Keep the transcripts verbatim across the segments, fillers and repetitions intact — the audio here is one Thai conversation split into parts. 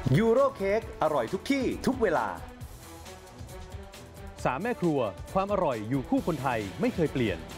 ยูโรเค้กอร่อยทุกที่ทุกเวลาสามแม่ครัวความอร่อยอยู่คู่คนไทยไม่เคยเปลี่ยน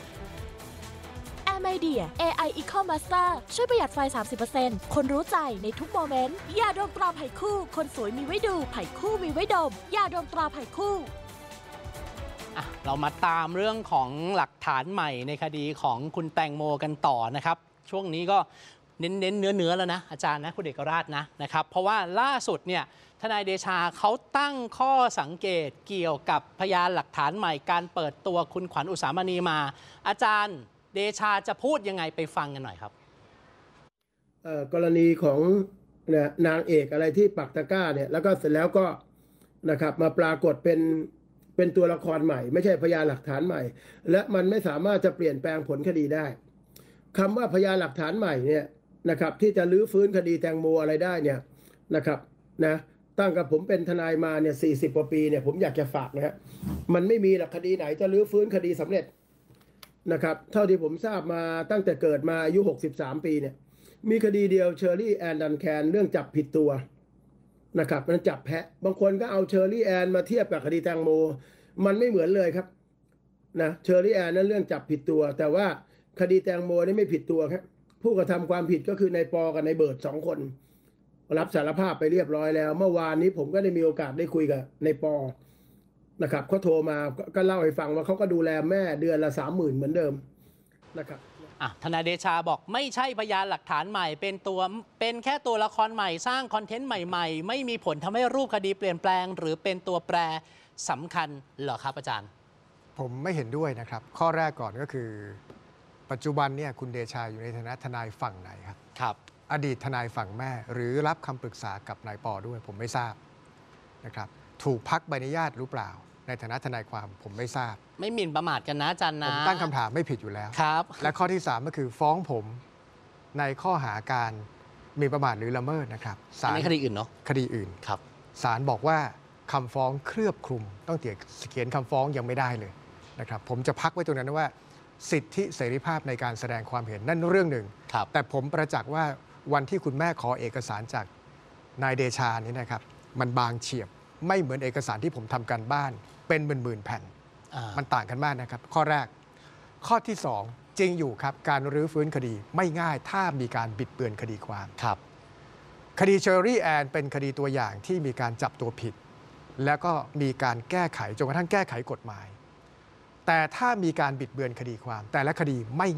AirMedia เอ ไอ Eco Master ช่วยประหยัดไฟ สามสิบเปอร์เซ็นต์ คนรู้ใจในทุกโมเมนต์ยาดมตราไผ่คู่คนสวยมีไว้ดูไผ่คู่มีไว้ดมยาดมตราไผ่คู่เรามาตามเรื่องของหลักฐานใหม่ในคดีของคุณแตงโมกันต่อนะครับช่วงนี้ก็เน้นเน้นเนื้อเนื้อแล้วนะอาจารย์นะคุณเอกราชนะนะครับเพราะว่าล่าสุดเนี่ยทนายเดชาเขาตั้งข้อสังเกตเกี่ยวกับพยานหลักฐานใหม่การเปิดตัวคุณขวัญอุสามณีมาอาจารย์เดชาจะพูดยังไงไปฟังกันหน่อยครับกรณีของนางเอกอะไรที่ปักตะกร้าเนี่ยแล้วก็เสร็จแล้วก็นะครับมาปรากฏเป็นเป็นตัวละครใหม่ไม่ใช่พยานหลักฐานใหม่และมันไม่สามารถจะเปลี่ยนแปลงผลคดีได้คำว่าพยานหลักฐานใหม่เนี่ยนะครับที่จะลื้อฟื้นคดีแตงโมอะไรได้เนี่ยนะครับนะตั้งกับผมเป็นทนายมาเนี่ยสี่สิบกว่าปีเนี่ยผมอยากจะฝากนะฮะมันไม่มีหลักคดีไหนจะลื้อฟื้นคดีสำเร็จนะครับเท่าที่ผมทราบมาตั้งแต่เกิดมาอายุหกสิบสามปีเนี่ยมีคดีเดียวเชอรี่แอนดันแคนเรื่องจับผิดตัวนะครับมันจับแพะบางคนก็เอาเชอรี่แอนมาเทียบกับคดีแตงโมมันไม่เหมือนเลยครับนะเชอรี่แอนนั้นเรื่องจับผิดตัวแต่ว่าคดีแตงโมนี่ไม่ผิดตัวครับผู้กระทำความผิดก็คือนายปอกับนายเบิร์ดสองคนรับสารภาพไปเรียบร้อยแล้วเมื่อวานนี้ผมก็ได้มีโอกาสได้คุยกับนายปอนะครับเขาโทรมาก็เล่าให้ฟังว่าเขาก็ดูแลแม่เดือนละสามหมื่นเหมือนเดิมนะครับทนายเดชาบอกไม่ใช่พยานหลักฐานใหม่เป็นตัวเป็นแค่ตัวละครใหม่สร้างคอนเทนต์ใหม่ๆไม่มีผลทำให้รูปคดีเปลี่ยนแปลงหรือเป็นตัวแปรสำคัญเหรอครับอาจารย์ผมไม่เห็นด้วยนะครับข้อแรกก่อนก็คือปัจจุบันเนี่ยคุณเดชาอยู่ในฐานะทนายฝั่งไหนครับครับอดีตทนายฝั่งแม่หรือรับคำปรึกษากับนายปอด้วยผมไม่ทราบนะครับถูกพักใบอนุญาตหรือเปล่าในฐานะทนายความผมไม่ทราบไม่หมิ่นประมาทกันนะอาจารย์นะผมตั้งคำถามไม่ผิดอยู่แล้วครับและข้อที่สามก็คือฟ้องผมในข้อหาการหมิ่นประมาทหรือละเมิดนะครับศาลในคดีอื่นเนาะคดีอื่นครับศาลบอกว่าคำฟ้องเคลือบคลุมต้องเขียนคำฟ้องยังไม่ได้เลยนะครับผมจะพักไว้ตรงนั้นว่าสิทธิเสรีภาพในการแสดงความเห็นนั่นเรื่องหนึ่งแต่ผมประจักษ์ว่าวันที่คุณแม่ขอเอกสารจากนายเดชานี้นะครับมันบางเฉียบไม่เหมือนเอกสารที่ผมทำการบ้านเป็นหมื่นๆแผ่นมันต่างกันมากนะครับข้อแรกข้อที่สองจริงอยู่ครับการรื้อฟื้นคดีไม่ง่ายถ้ามีการบิดเบือนคดีความครับคดีเชอรี่แอนเป็นคดีตัวอย่างที่มีการจับตัวผิดแล้วก็มีการแก้ไขจนกระทั่งแก้ไขกฎหมายแต่ถ้ามีการบิดเบือนคดีความแต่ละคดีไม่